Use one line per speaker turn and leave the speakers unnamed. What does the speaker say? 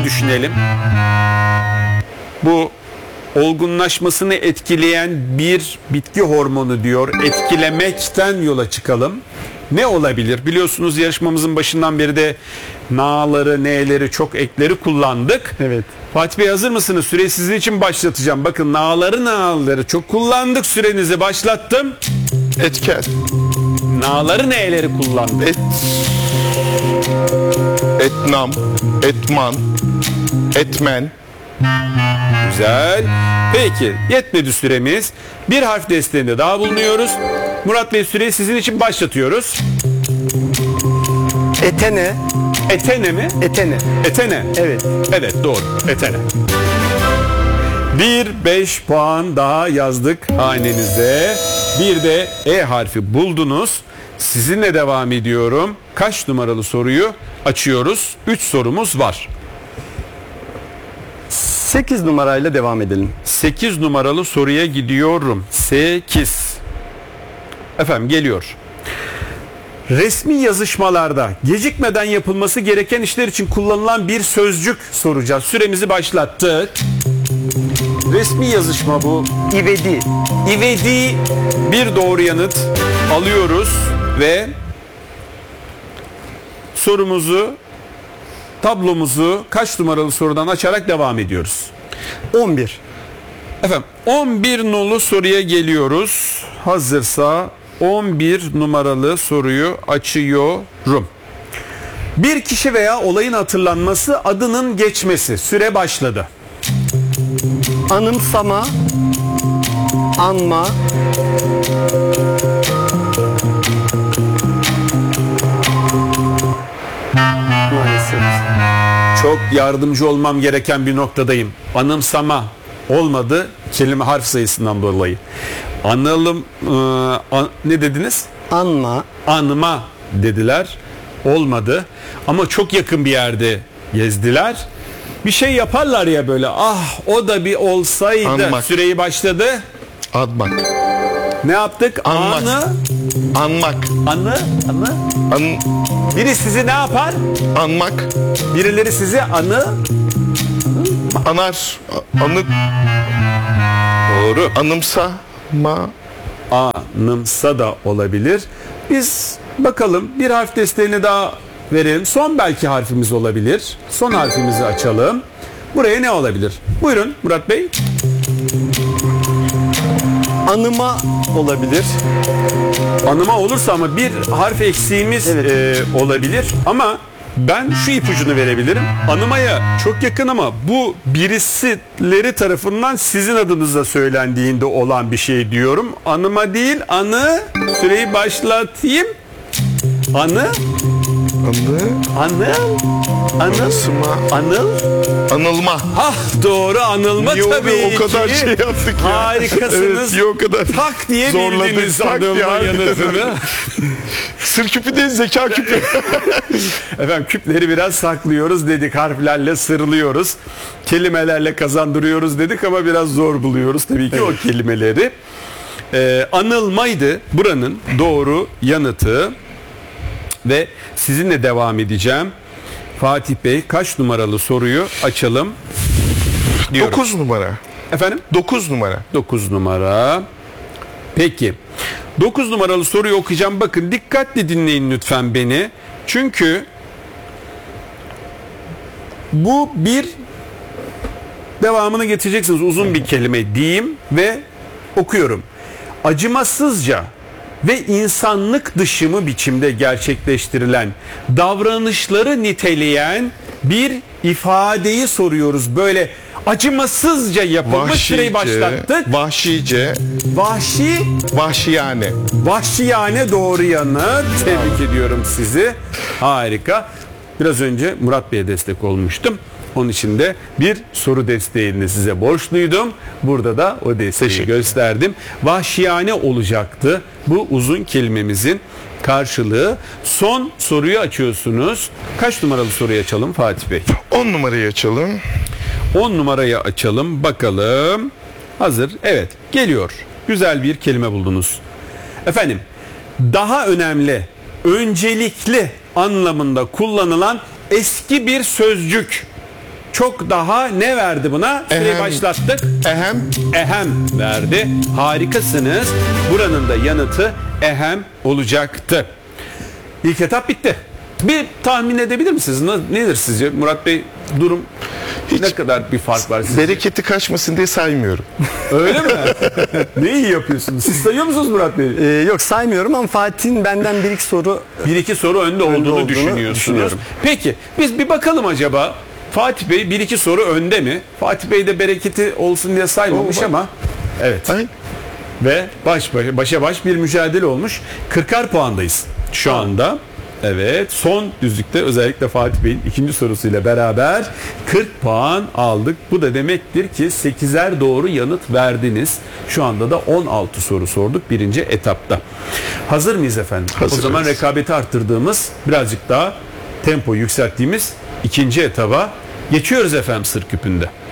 düşünelim. Bu olgunlaşmasını etkileyen bir bitki hormonu diyor. Etkilemekten yola çıkalım. Ne olabilir? Biliyorsunuz yarışmamızın başından beri de na'ları, n'leri, çok ekleri kullandık.
Evet.
Fatih Bey hazır mısınız? Süreyi sizin için başlatacağım. Bakın na'ları çok kullandık. Sürenizi başlattım.
Etken.
Na'ları, n'leri kullandık.
Etnam. Etman. Etmen.
Güzel. Peki yetmedi süremiz. Bir harf desteğinde daha bulunuyoruz. Murat Bey süreyi sizin için başlatıyoruz.
Etene.
Etene mi?
Etene.
Etene.
Evet.
Evet doğru. Etene. 5 puan daha yazdık hanenize. Bir de E harfi buldunuz. Sizinle devam ediyorum. Kaç numaralı soruyu açıyoruz? 3 sorumuz var.
8 numarayla devam edelim.
8 numaralı soruya gidiyorum. 8. Efendim geliyor. Resmi yazışmalarda gecikmeden yapılması gereken işler için kullanılan bir sözcük soracağız. Süremizi başlattık. Resmi yazışma bu.
İvedi.
İvedi bir doğru yanıt alıyoruz ve sorumuzu, tablomuzu kaç numaralı sorudan açarak devam ediyoruz.
11.
Efendim 11 nolu soruya geliyoruz. Hazırsa 11 numaralı soruyu açıyorum. Bir kişi veya olayın hatırlanması, adının geçmesi. Süre başladı.
Anımsama. Anma. Maalesef.
Çok yardımcı olmam gereken bir noktadayım. Anımsama olmadı kelime harf sayısından dolayı. Analım ne dediniz?
Anma.
Anma dediler. Olmadı. Ama çok yakın bir yerde gezdiler. Bir şey yaparlar ya böyle. Ah o da bir olsaydı.
Anmak.
Süreyi başladı.
Admak.
Ne yaptık?
Anmak. Anmak.
Anı. Biri sizi ne yapar?
Anmak.
Birileri sizi
Anar. Anı.
Doğru.
Anımsama.
Anımsa da olabilir. Biz bakalım bir harf desteğini daha verelim. Son belki harfimiz olabilir. Son harfimizi açalım. Buraya ne olabilir? Buyurun Murat Bey.
Anıma olabilir.
Anıma olursa ama bir harf eksiğimiz olabilir. Ama ben şu ipucunu verebilirim. Anımaya çok yakın ama bu birisileri tarafından sizin adınıza söylendiğinde olan bir şey diyorum. Anıma değil, anı. Süreyi başlatayım. Anı. Anıl.
Anılma.
Ah doğru, anılma
Niye
tabii
o kadar
ki.
şey yaptık ya.
Harikasınız.
Evet, niye o kadar
tak diye
zorladık,
bildiniz
tak
anılma
diye.
yanıtını.
Sır küpü değil, zeka küpü.
Efendim küpleri biraz saklıyoruz dedik, harflerle sırlıyoruz. Kelimelerle kazandırıyoruz dedik ama biraz zor buluyoruz tabii ki o kelimeleri. Anılmaydı buranın doğru yanıtı. Ve sizinle devam edeceğim. Fatih Bey kaç numaralı soruyu açalım diyorum.
9 numara.
Efendim?
9 numara.
9 numara. Peki. 9 numaralı soruyu okuyacağım. Bakın dikkatli dinleyin lütfen beni. Çünkü bu bir devamını getireceksiniz. Uzun bir kelime diyeyim ve okuyorum. Acımasızca ve insanlık dışı mı biçimde gerçekleştirilen davranışları niteleyen bir ifadeyi soruyoruz. Böyle acımasızca yapılmış, süreyi başlattık.
Vahşice.
Vahşi.
Vahşiyane.
Vahşiyane doğru yanıt. Tebrik ediyorum sizi. Harika. Biraz önce Murat Bey'e destek olmuştum. Onun için de bir soru desteğini size borçluydum. Burada da o desteği gösterdim. Vahşiyane olacaktı bu uzun kelimemizin karşılığı. Son soruyu açıyorsunuz. Kaç numaralı soruyu açalım Fatih Bey?
10 numarayı açalım.
10 numarayı açalım bakalım. Hazır. Evet geliyor. Güzel bir kelime buldunuz. Efendim daha önemli, öncelikli anlamında kullanılan eski bir sözcük. çok daha ne verdi buna? Süreyi
Ehem.
başlattık.
Ehem.
Ehem verdi. Harikasınız. Buranın da yanıtı ehem olacaktı. İlk etap bitti. Bir tahmin edebilir misiniz? Nedir sizce? Murat Bey, durum ne kadar bir fark var sizce?
Bereketi kaçmasın diye saymıyorum.
Öyle mi? Ne iyi yapıyorsunuz. Siz sayıyor musunuz Murat Bey?
Yok saymıyorum ama Fatih'in benden bir iki soru
Bir iki soru önde olduğunu düşünüyorsunuz.
düşünüyorum.
Peki biz bir bakalım acaba Fatih Bey bir iki soru önde mi? Fatih Bey de bereketi olsun diye saymamış ama evet.
Ay,
Ve başa baş bir mücadele olmuş. 40'ar puandayız şu anda. Evet, son düzlükte özellikle Fatih Bey'in ikinci sorusuyla beraber 40 puan aldık. Bu da demektir ki 8'er doğru yanıt verdiniz. Şu anda da 16 soru sorduk birinci etapta. Hazır mıyız efendim?
Hazırız.
O zaman rekabeti arttırdığımız, birazcık daha tempo yükselttiğimiz ikinci etaba geçiyoruz efendim Sır Küpü'nde.